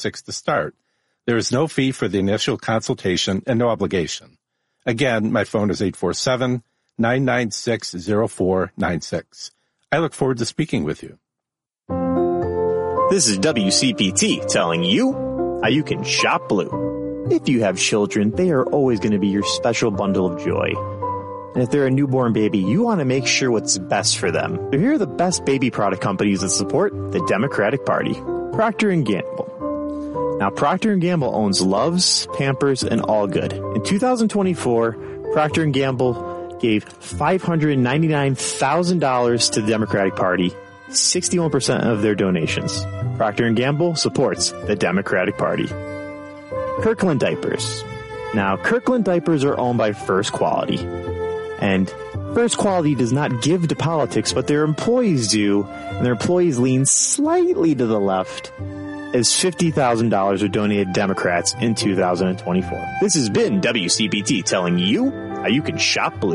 6 to start. There is no fee for the initial consultation and no obligation. Again, my phone is 847-996-0496. I look forward to speaking with you. This is WCPT telling you how you can shop blue. If you have children, they are always going to be your special bundle of joy. And if they're a newborn baby, you want to make sure what's best for them. So here are the best baby product companies that support the Democratic Party. Procter & Gamble. Now, Procter & Gamble owns Luvs, Pampers, and All Good. In 2024, Procter & Gamble gave $599,000 to the Democratic Party, 61% of their donations. Procter & Gamble supports the Democratic Party. Kirkland Diapers. Now, Kirkland Diapers are owned by First Quality. And First Quality does not give to politics, but their employees do, and their employees lean slightly to the left, as $50,000 are donated to Democrats in 2024. This has been WCPT telling you how you can shop blue.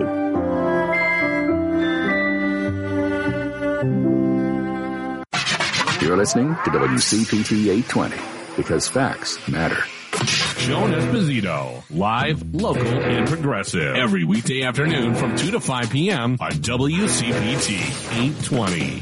You're listening to WCPT 820 because facts matter. Joan Esposito, live, local, and progressive. Every weekday afternoon from 2 to 5 p.m. on WCPT 820.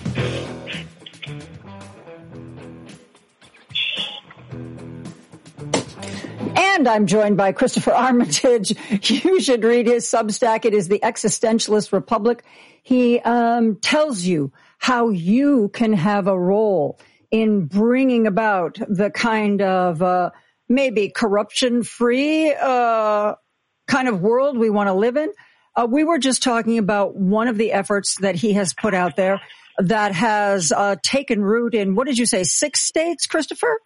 And I'm joined by Christopher Armitage. You should read his Substack. It is The Existentialist Republic. He tells you how you can have a role in bringing about the kind of maybe corruption-free kind of world we want to live in. We were just talking about one of the efforts that he has put out there that has taken root in, what did you say, 6 states, Christopher?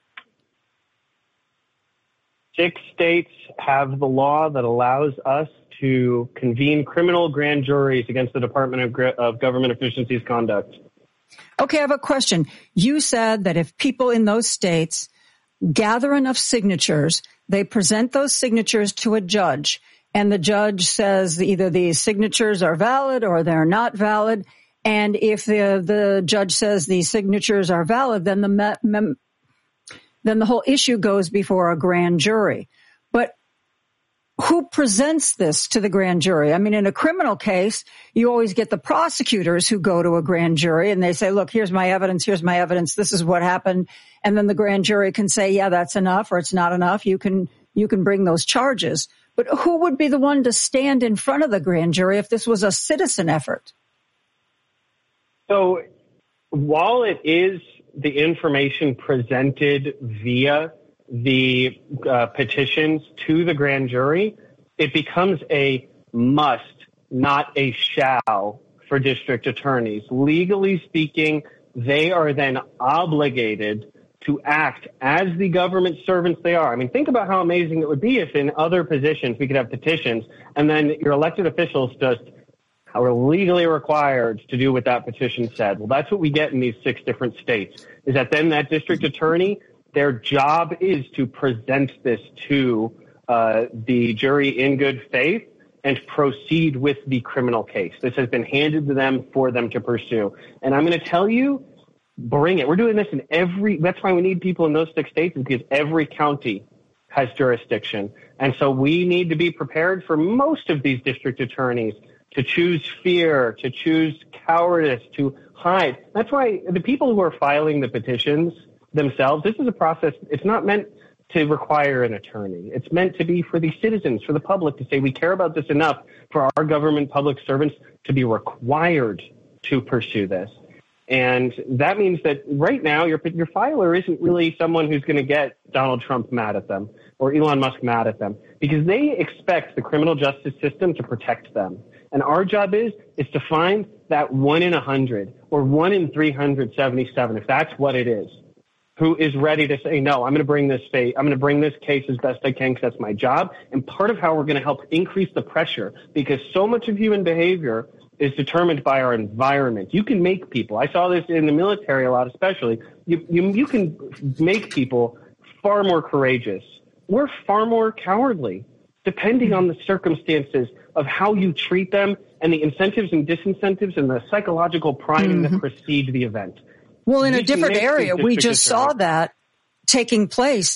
6 states have the law that allows us to convene criminal grand juries against the Department of Government Efficiency's conduct. Okay, I have a question. You said that if people in those states gather enough signatures, they present those signatures to a judge, and the judge says either these signatures are valid or they're not valid. And if the judge says these signatures are valid, then the whole issue goes before a grand jury. But who presents this to the grand jury? I mean, in a criminal case, you always get the prosecutors who go to a grand jury and they say, look, here's my evidence, this is what happened. And then the grand jury can say, yeah, that's enough or it's not enough. You can bring those charges. But who would be the one to stand in front of the grand jury if this was a citizen effort? So while it is the information presented via the petitions to the grand jury, it becomes a must, not a shall, for district attorneys. Legally speaking, they are then obligated to act as the government servants they are. I mean, think about how amazing it would be if in other positions we could have petitions and then your elected officials just are legally required to do what that petition said. Well, that's what we get in these 6 different states, is that then that district attorney, their job is to present this to the jury in good faith and proceed with the criminal case. This has been handed to them for them to pursue. And I'm going to tell you, bring it. We're doing this in that's why we need people in those 6 states, because every county has jurisdiction. And so we need to be prepared for most of these district attorneys to choose fear, to choose cowardice, to hide. That's why the people who are filing the petitions themselves, this is a process. It's not meant to require an attorney. It's meant to be for the citizens, for the public, to say we care about this enough for our government public servants to be required to pursue this. And that means that right now your filer isn't really someone who's going to get Donald Trump mad at them or Elon Musk mad at them, because they expect the criminal justice system to protect them. And our job is to find that 1 in 100 or 1 in 377, if that's what it is, who is ready to say, no, I'm going to bring this case as best I can because that's my job. And part of how we're going to help increase the pressure, because so much of human behavior is determined by our environment. You can make people, I saw this in the military a lot especially, you can make people far more courageous. We're far more cowardly, depending on the circumstances of how you treat them and the incentives and disincentives and the psychological priming that precede the event. Well, in a different area, we just saw that taking place